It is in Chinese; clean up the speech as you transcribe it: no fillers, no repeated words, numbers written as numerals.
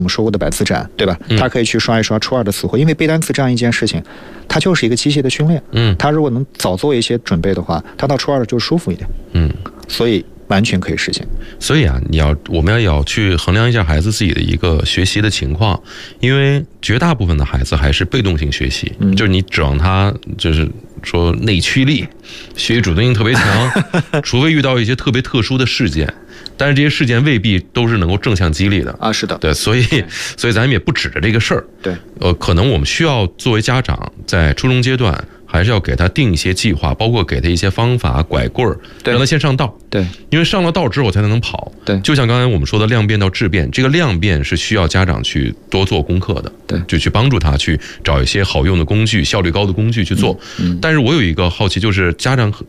我们说过的百词斩，对吧？他可以去刷一刷初二的词汇，因为背单词这样一件事情，它就是一个机械的训练。他如果能早做一些准备的话，他到初二就舒服一点。所以完全可以实现。 所以啊，我们要去衡量一下孩子自己的一个学习的情况，因为绝大部分的孩子还是被动性学习，就是你指望他就是说内驱力、学习主动性特别强，除非遇到一些特别特殊的事件。但是这些事件未必都是能够正向激励的啊，是的， 对，所以咱们也不指着这个事儿， 对， 可能我们需要作为家长在初中阶段，还是要给他定一些计划，包括给他一些方法、拐棍儿，让他先上道， 对， 因为上了道之后才能跑， 对， 就像刚才我们说的量变到质变，这个量变是需要家长去多做功课的， 对， 就去帮助他去找一些好用的工具、效率高的工具去做。但是我有一个好奇，就是家长